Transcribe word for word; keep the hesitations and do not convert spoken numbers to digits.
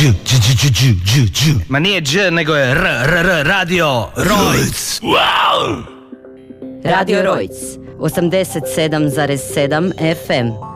Dž, dž, dž, dž, dž, dž. Ma nije dž, nego je r, r, r, radio Rojc. Radio Rojc, osamdeset sedam zarez sedam F M.